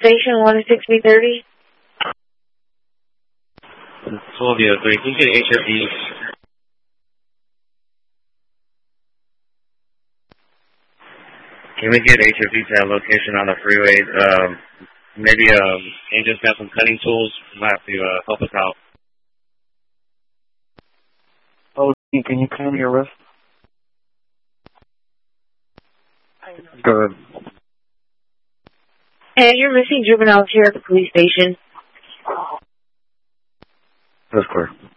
station, 1-6-3. 1203. Can you get HFD? Can we get HFD to that location on the freeway? Maybe Angel's got some cutting tools. Might have to help us out. Oh, can you clean your wrist? Go ahead. And you're missing juveniles here at the police station. That's correct.